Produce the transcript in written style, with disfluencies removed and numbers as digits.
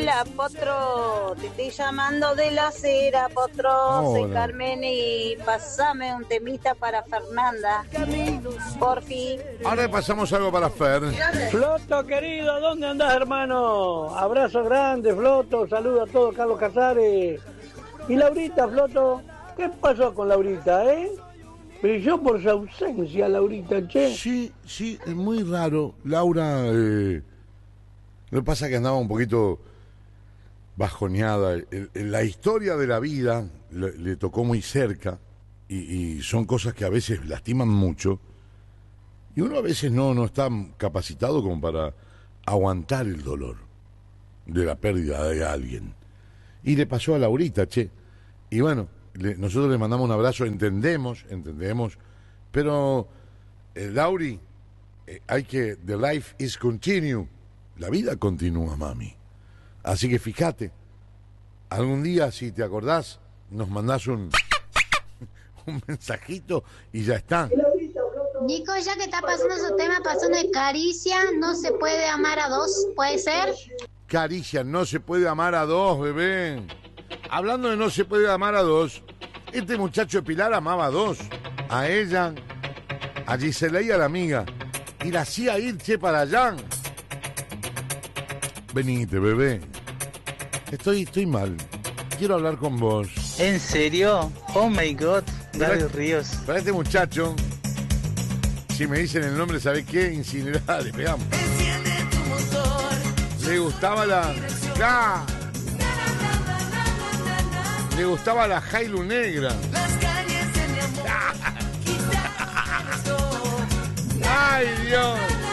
Hola, Potro, te estoy llamando de la acera, Potro. Soy Hola. Carmen y pasame un temita para Fernanda. Porfi. Ahora pasamos algo para Fer. Floto, querido, ¿dónde andás, hermano? Abrazo grande, Floto, saludo a todos, Carlos Casares. Y Laurita, Floto, ¿qué pasó con Laurita, Brilló por su ausencia, Laurita, che. Sí, es muy raro. Laura, lo que pasa es que andaba un poquito bajoneada. La historia de la vida le tocó muy cerca y son cosas que a veces lastiman mucho. Y uno a veces no está capacitado como para aguantar el dolor de la pérdida de alguien. Y le pasó a Laurita, che. Y bueno, nosotros le mandamos un abrazo, entendemos, pero Lauri, the life is continue, la vida continúa, mami. Así que fíjate, algún día, si te acordás, nos mandás un mensajito y ya está. Nico, ya que está pasando su tema, pasó una caricia, no se puede amar a dos, ¿puede ser? Caricia, no se puede amar a dos, bebé. Hablando de no se puede amar a dos, este muchacho de Pilar amaba a dos. A ella, a Gisela y a la amiga. Y la hacía ir, che, para allá. Venite, bebé. Estoy mal. Quiero hablar con vos. ¿En serio? Oh my God, David Ríos. Para este muchacho, si me dicen el nombre, ¿sabés qué? Incinerada, le pegamos. Le gustaba la... ¡Ah! Le gustaba la Jailu negra. ¡Ay, Dios!